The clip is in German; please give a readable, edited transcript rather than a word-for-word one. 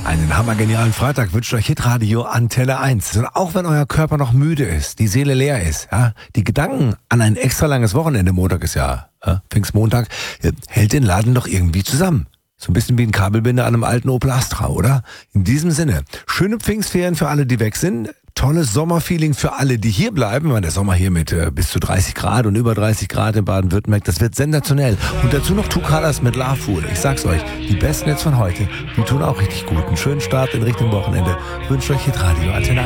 Einen hammergenialen Freitag wünscht euch Hitradio Antenne 1. Und auch wenn euer Körper noch müde ist, die Seele leer ist, ja, die Gedanken an ein extra langes Wochenende, Montag ist ja Pfingstmontag, hält den Laden doch irgendwie zusammen. So ein bisschen wie ein Kabelbinder an einem alten Opel Astra, oder? In diesem Sinne, schöne Pfingstferien für alle, die weg sind. Tolles Sommerfeeling für alle, die hier bleiben. Der Sommer hier mit bis zu 30 Grad und über 30 Grad in Baden-Württemberg, das wird sensationell. Und dazu noch Two Colors mit Love Fool. Ich sag's euch, die besten Hits von heute, die tun auch richtig gut. Einen schönen Start in Richtung Wochenende. Wünscht euch Hitradio Antenne 1.